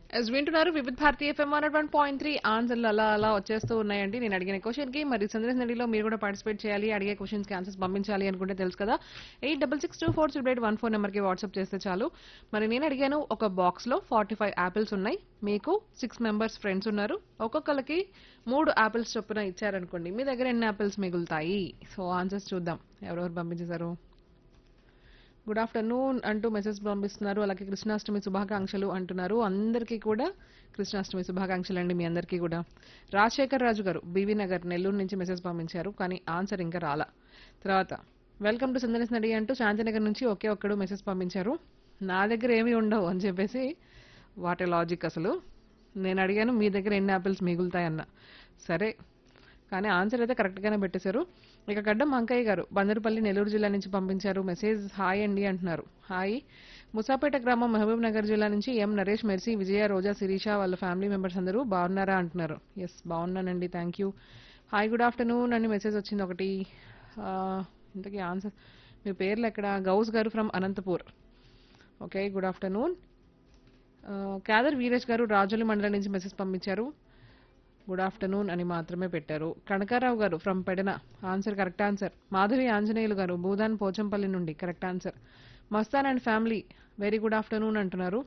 Yes వింటున్నారు వివిధ Bharati FM 101.3 ఆన్సర్లు అలా అలా వచ్చేస్తూ ఉన్నాయండి. నేను అడిగిన క్వశ్చన్ కి మరి సందేశ్ నడిలో మీరు కూడా పార్టిసిపేట్ చేయాలి. అడిగే క్వశ్చన్స్ కి ఆన్సర్స్ పంపించాలి అనుకుంటే తెలుసు కదా, 8662408814 నెంబర్ కి వాట్సాప్ చేస్తే చాలు. మరి నేను అడిగాను, ఒక బాక్స్ లో 45 యాపిల్స్ ఉన్నాయి, మీకు 6 మెంబర్స్ ఫ్రెండ్స్ ఉన్నారు, ఒక్కొక్కరికి 3 యాపిల్స్ చొప్పున ఇచ్చారనుకోండి, మీ దగ్గర ఎన్ని యాపిల్స్ మిగులుతాయి? సో ఆన్సర్స్ చూద్దాం ఎవరెవరు పంపించేశారు. గుడ్ ఆఫ్టర్నూన్ అంటూ మెసేజ్ పంపిస్తున్నారు. అలాగే కృష్ణాష్టమి శుభాకాంక్షలు అంటున్నారు. అందరికీ కూడా కృష్ణాష్టమి శుభాకాంక్షలు అండి మీ అందరికీ కూడా. రాజశేఖర్ రాజు గారు బీవీ నగర్ నెల్లూరు నుంచి మెసేజ్ పంపించారు, కానీ ఆన్సర్ ఇంకా రాలా. తర్వాత వెల్కమ్ టు సందర్శన నడి అంటూ శాంతినగర్ నుంచి ఒకే ఒక్కడు మెసేజ్ పంపించారు. నా దగ్గర ఏమీ ఉండవు అని చెప్పేసి, వాట్ ఏ లాజిక్ అసలు. నేను అడిగాను మీ దగ్గర ఎన్ని యాపిల్స్ మిగులుతాయన్న. సరే, కానీ ఆన్సర్ అయితే కరెక్ట్ గానే పెట్టేశారు. ఇక గడ్డం అంకయ్య గారు బందరుపల్లి నెల్లూరు జిల్లా నుంచి పంపించారు మెసేజ్. హాయ్ అండి అంటున్నారు. హాయ్. ముసాపేట గ్రామం మహబూబ్ నగర్ జిల్లా నుంచి ఎం నరేష్, మెర్సీ, విజయ, రోజా, శిరీష వాళ్ళ ఫ్యామిలీ మెంబర్స్ అందరూ బాగున్నారా అంటున్నారు. ఎస్ బాగున్నానండి, thank you. Hi good afternoon అని మెసేజ్ వచ్చింది ఒకటి. ఆ, ఇంతకీ ఆన్సర్ మీ పేర్లు ఎక్కడ? గౌస్ గారు from Anantapur. Okay, good afternoon. Khadar Veeresh గారు రాజోలి మండలం నుంచి మెసేజ్ పంపించారు. గుడ్ ఆఫ్టర్నూన్ అని మాత్రమే పెట్టారు. కనకారావు గారు from Pedana, answer correct answer. Madhavi Anjaneyulu గారు భూదాన్ పోచంపల్లి నుండి, correct answer. Mastan and family very good afternoon అంటున్నారు.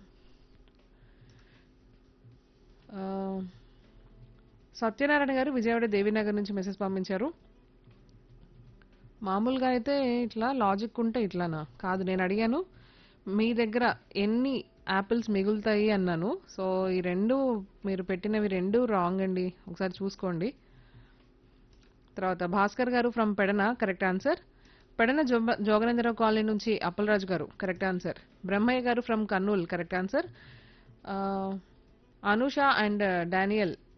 ఆ, సత్యనారాయణ గారు విజయవాడ దేవీనగర్ నుంచి మెసేజ్ పంపించారు. మామూలుగా అయితే ఇట్లా లాజిక్ ఉంటే ఇట్లానా కాదు, నేను అడిగాను మీ దగ్గర ఎన్ని యాపిల్స్ మిగులుతాయి అన్నాను. సో ఈ రెండు మీరు పెట్టినవి రెండు రాంగ్ అండి, ఒకసారి చూసుకోండి. తర్వాత భాస్కర్ గారు from Pedana, correct answer. Pedana Joganendra Rao colony నుంచి అప్పలరాజు గారు, కరెక్ట్ ఆన్సర్. బ్రహ్మయ్య గారు from Kurnool, correct answer. Anusha and Daniel